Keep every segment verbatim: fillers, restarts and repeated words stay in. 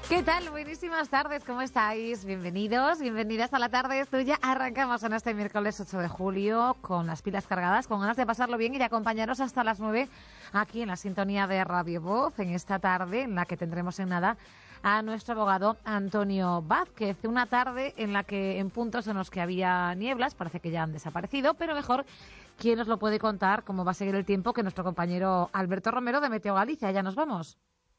¿Qué tal? Buenísimas tardes, ¿cómo estáis? Bienvenidos, bienvenidas a la tarde tuya. Arrancamos en este miércoles ocho de julio con las pilas cargadas, con ganas de pasarlo bien y de acompañaros hasta las nueve aquí en la sintonía de Radio Voz, en esta tarde en la que tendremos en nada a nuestro abogado Antonio Vázquez. Una tarde en la que en puntos en los que había nieblas, parece que ya han desaparecido, pero mejor, ¿quién nos lo puede contar cómo va a seguir el tiempo que nuestro compañero Alberto Romero de Meteo Galicia? Ya nos vamos.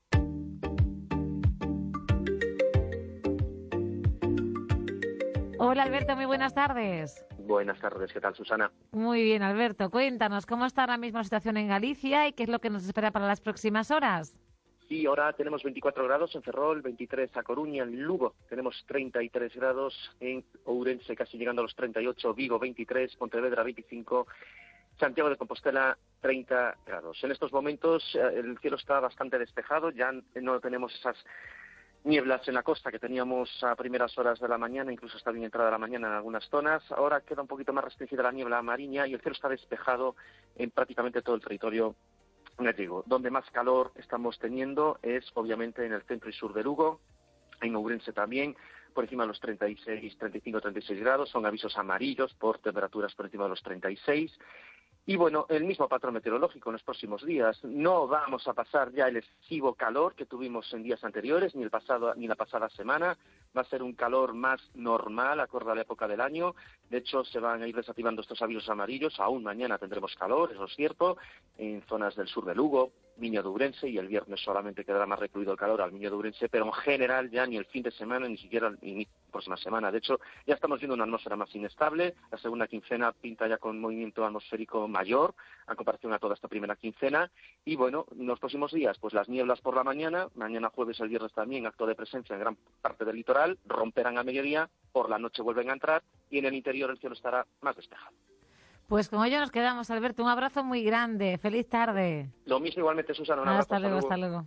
Hola Alberto, muy buenas tardes. Buenas tardes, ¿qué tal, Susana? Muy bien, Alberto, cuéntanos cómo está ahora mismo la situación en Galicia y qué es lo que nos espera para las próximas horas. Sí, ahora tenemos veinticuatro grados en Ferrol, veintitrés a Coruña, en Lugo tenemos treinta y tres grados, en Ourense casi llegando a los treinta y ocho, Vigo veintitrés, Pontevedra veinticinco, Santiago de Compostela treinta grados. En estos momentos el cielo está bastante despejado, ya no tenemos esas nieblas en la costa que teníamos a primeras horas de la mañana, incluso está bien entrada la mañana en algunas zonas. Ahora queda un poquito más restringida la niebla marina y el cielo está despejado en prácticamente todo el territorio gallego. Donde más calor estamos teniendo es obviamente en el centro y sur de Lugo, en Ourense también, por encima de los treinta y seis, treinta y cinco, treinta y seis grados, son avisos amarillos por temperaturas por encima de los treinta y seis. Y bueno, el mismo patrón meteorológico en los próximos días. No vamos a pasar ya el excesivo calor que tuvimos en días anteriores, ni el pasado, ni la pasada semana. Va a ser un calor más normal, acorde a la época del año. De hecho, se van a ir desactivando estos avisos amarillos. Aún mañana tendremos calor, eso es cierto, en zonas del sur de Lugo, Miño de Ourense, y el viernes solamente quedará más recluido el calor al Miño de Ourense, pero en general ya ni el fin de semana, ni siquiera la próxima semana. De hecho, ya estamos viendo una atmósfera más inestable. La segunda quincena pinta ya con movimiento atmosférico mayor, a comparación a toda esta primera quincena. Y bueno, en los próximos días, pues las nieblas por la mañana, mañana jueves, el viernes también, acto de presencia en gran parte del litoral, romperán a mediodía, por la noche vuelven a entrar, y en el interior el cielo estará más despejado. Pues con ello nos quedamos, Alberto. Un abrazo muy grande. Feliz tarde. Lo mismo igualmente, Susana. Un abrazo. Hasta luego, hasta luego.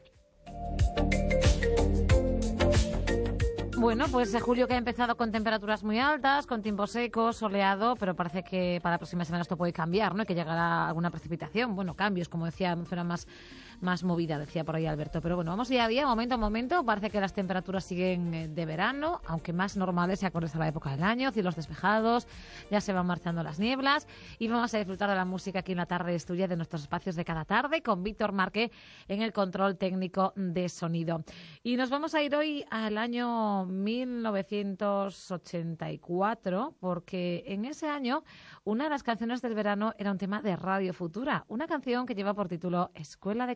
Bueno, pues julio que ha empezado con temperaturas muy altas, con tiempo seco, soleado, pero parece que para la próxima semana esto puede cambiar, ¿no? Y que llegará alguna precipitación. Bueno, cambios, como decía, atmósfera más, más movida, decía por ahí Alberto. Pero bueno, vamos día a día, momento a momento. Parece que las temperaturas siguen de verano, aunque más normales y acordes a la época del año, cielos despejados, ya se van marchando las nieblas. Y vamos a disfrutar de la música aquí en la tarde es tuya, de nuestros espacios de cada tarde, con Víctor Marque en el control técnico de sonido. Y nos vamos a ir hoy al año mil novecientos ochenta y cuatro, porque en ese año una de las canciones del verano era un tema de Radio Futura, una canción que lleva por título Escuela de